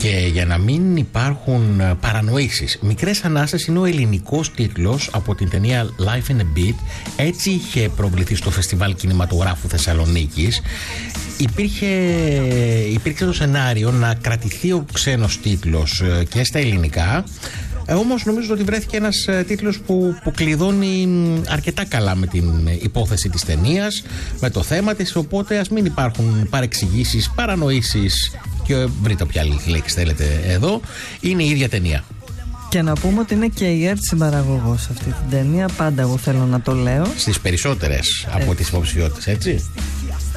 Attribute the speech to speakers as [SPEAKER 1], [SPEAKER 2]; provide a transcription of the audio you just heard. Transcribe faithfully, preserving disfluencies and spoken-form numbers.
[SPEAKER 1] Και για να μην υπάρχουν παρανοήσεις, Μικρές Ανάσες είναι ο ελληνικός τίτλος από την ταινία Life in a Beat. Έτσι είχε προβληθεί στο Φεστιβάλ Κινηματογράφου Θεσσαλονίκης. Υπήρχε, υπήρξε το σενάριο να κρατηθεί ο ξένος τίτλος και στα ελληνικά. Ε, όμως νομίζω ότι βρέθηκε ένας ε, τίτλος που, που κλειδώνει αρκετά καλά με την υπόθεση της ταινίας, με το θέμα της, οπότε ας μην υπάρχουν παρεξηγήσεις, παρανοήσεις και βρείτε όποια άλλη λέξη θέλετε εδώ, είναι η ίδια ταινία.
[SPEAKER 2] Και να πούμε ότι είναι και η ΕΡΤ συμπαραγωγός αυτή την ταινία, πάντα εγώ θέλω να το λέω.
[SPEAKER 1] Στις περισσότερες από τις υποψηφιότητες, έτσι.